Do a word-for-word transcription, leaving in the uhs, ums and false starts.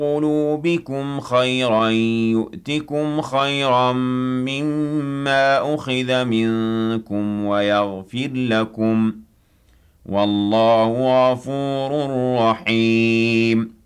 قلوبكم خيرا يؤتكم خيرا مما أخذ منكم ويغفر لكم والله غفور رحيم